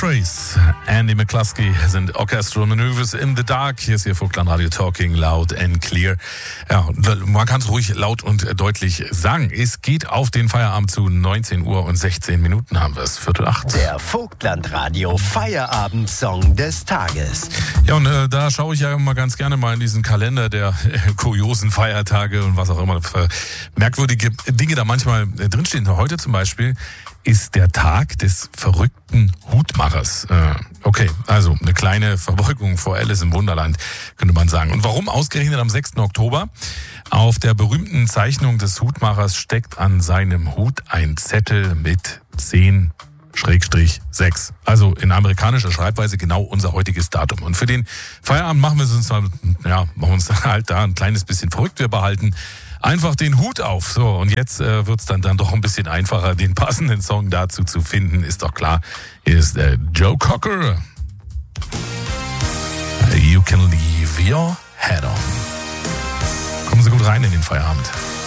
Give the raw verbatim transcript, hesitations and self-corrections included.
Trace, Andy McCluskey sind Orchestral Maneuvers in the Dark. Hier ist Ihr Vogtland Radio Talking loud and clear. Ja, man kann es ruhig laut und deutlich sagen. Es geht auf den Feierabend zu. neunzehn Uhr und sechzehn Minuten haben wir es. Viertel acht. Der Vogtland Radio Feierabendsong des Tages. Ja, und äh, da schaue ich ja immer ganz gerne mal in diesen Kalender der äh, kuriosen Feiertage und was auch immer für merkwürdige Dinge da manchmal äh, drinstehen. Heute zum Beispiel ist der Tag des verrückten Hutmachers. Äh, okay, also eine kleine Verbeugung vor Alice im Wunderland, könnte man sagen. Und warum ausgerechnet am sechsten Oktober? Auf der berühmten Zeichnung des Hutmachers steckt an seinem Hut ein Zettel mit zehn Schrägstrich sechs. Also in amerikanischer Schreibweise genau unser heutiges Datum. Und für den Feierabend machen wir uns, ja, machen uns halt da ein kleines bisschen verrückt. Wir behalten einfach den Hut auf. So, und jetzt äh, wird's dann, dann doch ein bisschen einfacher, den passenden Song dazu zu finden. Ist doch klar, hier ist äh, Joe Cocker. You can leave your head on. Kommen Sie gut rein in den Feierabend.